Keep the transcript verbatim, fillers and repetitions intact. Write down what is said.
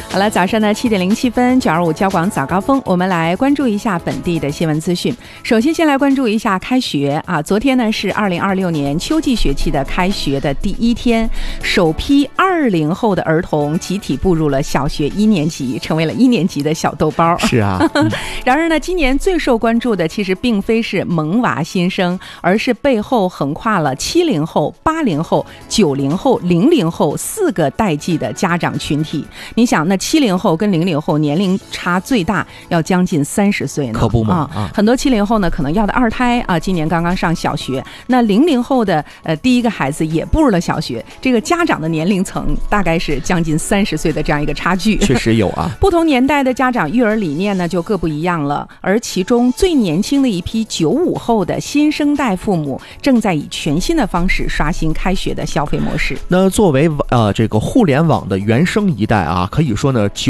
好了，早上的七点零七分，九二五交广早高峰，我们来关注一下本地的新闻资讯。首先，先来关注一下开学啊，昨天呢是二零二六年秋季学期的开学的第一天，首批二零后的儿童集体步入了小学一年级，成为了一年级的小豆包。 是啊，嗯、 然而呢，今年最受关注的其实并非是萌娃新生，而是背后横跨了七零后、八零后、九零后、零零后四个代际的家长群体。你想，那七零后跟零零后年龄差最大，要将近三十岁呢， 可不嘛、 啊！很多七零后呢，可能要的二胎啊，今年刚刚上小学。那零零后的呃第一个孩子也步入了小学，这个家长的年龄层大概是将近三十岁的这样一个差距。 确实有啊， 不同年代的家长育儿理念呢就各不一样了，而其中最年轻的一批九五后的新生代父母，正在以全新的方式刷新开学的消费模式。 那作为呃这个互联网的原生一代啊，可以说呢，